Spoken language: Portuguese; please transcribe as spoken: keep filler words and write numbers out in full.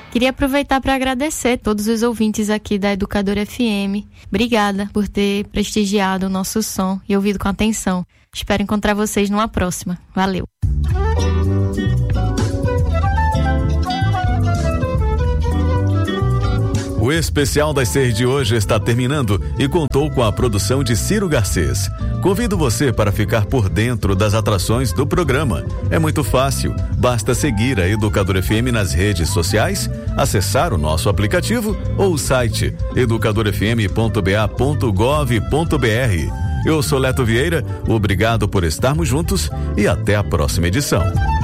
Queria aproveitar para agradecer todos os ouvintes aqui da Educadora F M. Obrigada por ter prestigiado o nosso som e ouvido com atenção. Espero encontrar vocês numa próxima. Valeu! O especial das seis de hoje está terminando e contou com a produção de Ciro Garcês. Convido você para ficar por dentro das atrações do programa. É muito fácil, basta seguir a Educadora F M nas redes sociais, acessar o nosso aplicativo ou o site educador f m ponto b a ponto gov ponto b r. Eu sou Leto Vieira, obrigado por estarmos juntos e até a próxima edição.